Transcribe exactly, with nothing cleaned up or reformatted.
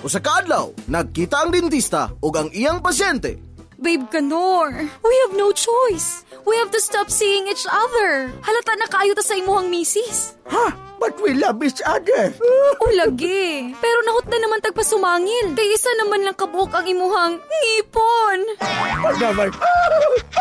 Usa ka adlaw, nagkita ang dentista ug ang iyang pasyente. Babe Kanor, we have no choice. We have to stop seeing each other. Halata na kaayo ta sa imuhang misis. Ha? But we love each other. O lagi. Pero nahut na naman tagpasumangil. Kay isa naman lang kabuok ang imuhang ngipon. Pag naman.